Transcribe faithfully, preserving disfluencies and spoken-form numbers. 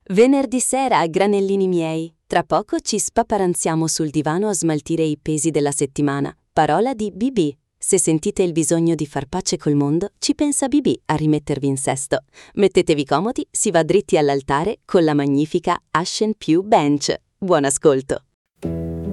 Venerdì sera, granellini miei. Tra poco ci spaparanziamo sul divano a smaltire i pesi della settimana. Parola di B B. Se sentite il bisogno di far pace col mondo, ci pensa B B a rimettervi in sesto. Mettetevi comodi, si va dritti all'altare con la magnifica Ashen Pew Bench. Buon ascolto!